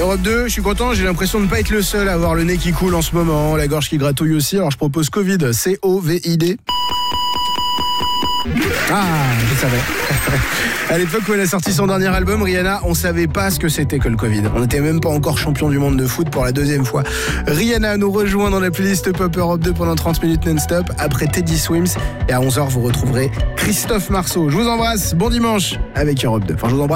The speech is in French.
Europe 2, je suis content, j'ai l'impression de ne pas être le seul à avoir le nez qui coule en ce moment, la gorge qui gratouille aussi, alors je propose Covid, C-O-V-I-D. Ah, je savais. À l'époque où elle a sorti son dernier album, Rihanna, on savait pas ce que c'était que le Covid. On n'était même pas encore champion du monde de foot pour la deuxième fois. Rihanna nous rejoint dans la playlist Pop Europe 2 pendant 30 minutes non-stop. Après Teddy Swims, et à 11h, vous retrouverez Christophe Marceau. Je vous embrasse, bon dimanche avec Europe 2. Enfin, je vous embrasse.